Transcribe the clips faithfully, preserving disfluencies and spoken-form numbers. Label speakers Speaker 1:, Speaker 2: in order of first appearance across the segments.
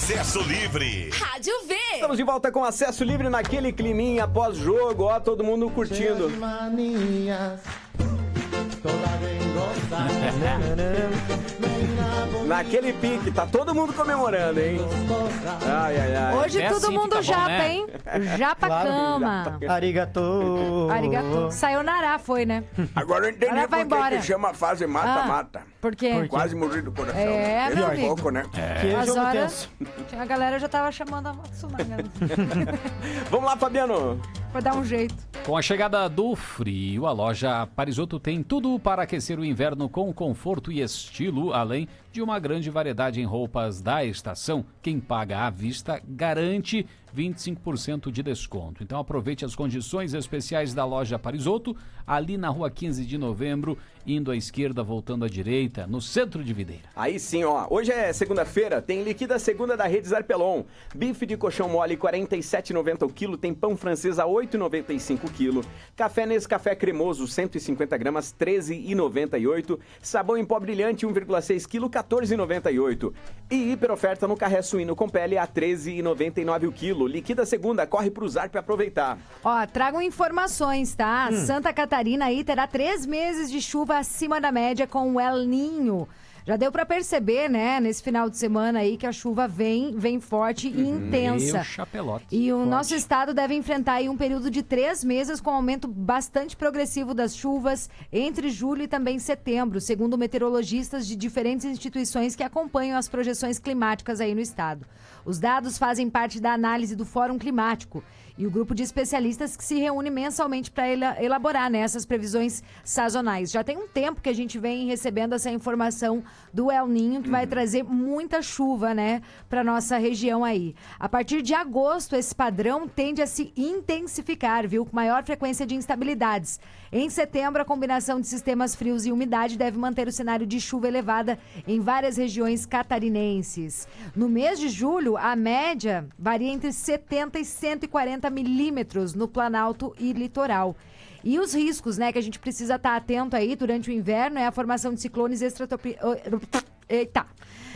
Speaker 1: Acesso Livre.
Speaker 2: Rádio V.
Speaker 3: Estamos de volta com Acesso Livre naquele climinha pós-jogo, ó, todo mundo curtindo. Naquele pique, tá todo mundo comemorando, hein? Ai, ai, ai.
Speaker 4: Hoje
Speaker 5: É
Speaker 4: todo
Speaker 5: assim,
Speaker 4: mundo
Speaker 5: fica bom,
Speaker 4: japa,
Speaker 5: né?
Speaker 4: hein? Japa
Speaker 3: Claro,
Speaker 4: cama.
Speaker 6: Arigato.
Speaker 4: Arigato. Sayonara foi, né?
Speaker 3: Agora eu entendi
Speaker 4: Agora vai
Speaker 3: por que
Speaker 4: embora.
Speaker 3: que chama a fase mata-mata.
Speaker 4: Por quê?
Speaker 3: Quase morri do coração.
Speaker 4: É,
Speaker 3: Esse
Speaker 4: meu
Speaker 3: um
Speaker 4: amigo.
Speaker 3: pouco, né?
Speaker 6: Que
Speaker 4: As
Speaker 6: jogo
Speaker 4: horas,
Speaker 6: tenso.
Speaker 4: a galera já tava chamando a Matsunaga
Speaker 3: Vamos lá, Fabiano.
Speaker 4: pra dar um jeito.
Speaker 5: Com a chegada do frio, a loja Parisotto tem tudo para aquecer o inverno com conforto e estilo, além de uma grande variedade em roupas da estação. Quem paga à vista garante vinte e cinco por cento de desconto. Então aproveite as condições especiais da loja Parisotto, ali na rua quinze de novembro, indo à esquerda, voltando à direita, no centro de Videira.
Speaker 3: Aí sim, ó. Hoje é segunda-feira, tem liquida segunda da Rede Zarpelon. Bife de colchão mole quarenta e sete reais e noventa centavos o quilo, tem pão francês a oito reais e noventa e cinco centavos o quilo. Café Nescafé cremoso cento e cinquenta gramas, treze reais e noventa e oito centavos. Sabão em pó brilhante um vírgula seis quilos, quatorze reais e noventa e oito centavos. E hiper oferta no carré suíno com pele a treze reais e noventa e nove centavos o quilo. Liquida segunda, corre pro Zarp pra aproveitar.
Speaker 4: Ó, tragam informações, tá?
Speaker 3: Hum.
Speaker 4: Santa Catarina aí terá três meses de chuva acima da média com o El Ninho. Já deu pra perceber, né, nesse final de semana aí que a chuva vem, vem forte e intensa.
Speaker 5: Meu chapelote.
Speaker 4: E o
Speaker 5: Forte.
Speaker 4: nosso estado deve enfrentar aí um período de três meses com aumento bastante progressivo das chuvas entre julho e também setembro, segundo meteorologistas de diferentes instituições que acompanham as projeções climáticas aí no estado. Os dados fazem parte da análise do Fórum Climático e o grupo de especialistas que se reúne mensalmente para elaborar, né, essas previsões sazonais. Já tem um tempo que a gente vem recebendo essa informação do El Ninho, que vai trazer muita chuva, né, para nossa região aí. A partir de agosto, esse padrão tende a se intensificar, viu, com maior frequência de instabilidades. Em setembro, a combinação de sistemas frios e umidade deve manter o cenário de chuva elevada em várias regiões catarinenses. No mês de julho, a média varia entre setenta e cento e quarenta milímetros no Planalto e litoral. E os riscos, né, que a gente precisa estar atento aí durante o inverno é a formação de ciclones extratropi... Eita!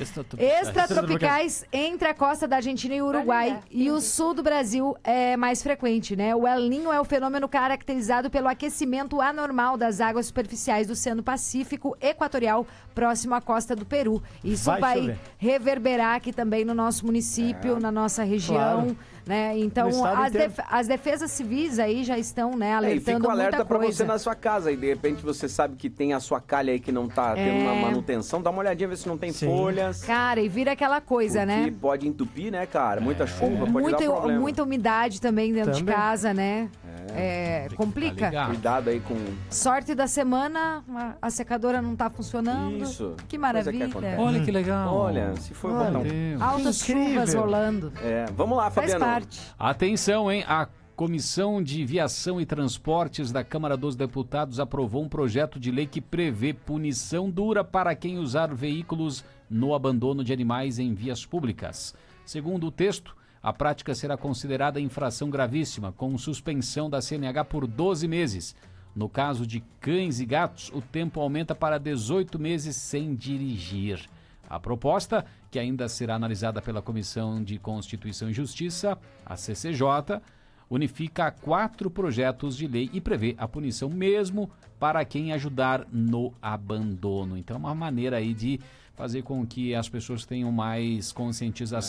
Speaker 4: Extratropicais entre a costa da Argentina e o Uruguai. E o sul do Brasil é mais frequente, né? O El Ninho é o fenômeno caracterizado pelo aquecimento anormal das águas superficiais do Oceano Pacífico Equatorial, próximo à costa do Peru. Isso vai, vai reverberar aqui também no nosso município, é. na nossa região. Claro. Né? Então, as, def as defesas civis aí já estão, né, alertando muita coisa.
Speaker 3: É, e fica um alerta pra você na sua casa. E de repente você sabe que tem a sua calha aí que não tá é. tendo uma manutenção. Dá uma olhadinha, ver se não tem Sim. folhas.
Speaker 4: Cara, e vira aquela coisa,
Speaker 3: Porque
Speaker 4: né?
Speaker 3: Que pode entupir, né, cara? Muita chuva, pode
Speaker 4: Muito,
Speaker 3: dar problema.
Speaker 4: Muita umidade também dentro
Speaker 6: também.
Speaker 4: de casa, né? É, é complica.
Speaker 3: Cuidado aí com...
Speaker 4: Sorte da semana, a secadora não tá funcionando.
Speaker 3: Isso.
Speaker 4: Que maravilha.
Speaker 3: Que
Speaker 5: Olha que legal.
Speaker 3: Olha, se for botar um...
Speaker 4: Altas chuvas rolando.
Speaker 3: É, vamos lá, Fabiano.
Speaker 4: Faz parte.
Speaker 5: Atenção, hein? A Comissão de Viação e Transportes da Câmara dos Deputados aprovou um projeto de lei que prevê punição dura para quem usar veículos no abandono de animais em vias públicas. Segundo o texto, a prática será considerada infração gravíssima, com suspensão da C N H por doze meses. No caso de cães e gatos, o tempo aumenta para dezoito meses sem dirigir. A proposta, que ainda será analisada pela Comissão de Constituição e Justiça, a C C J, unifica quatro projetos de lei e prevê a punição mesmo para quem ajudar no abandono. Então é uma maneira aí de fazer com que as pessoas tenham mais conscientização